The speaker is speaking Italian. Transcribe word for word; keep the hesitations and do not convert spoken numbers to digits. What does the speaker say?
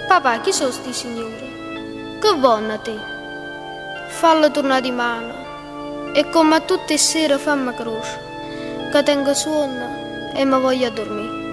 Papà, chi sono sti signori? Che vogliono a te? Fallo tornare di mano e come a tutte le sere fammi croce, che tengo sonno e mi voglio dormire.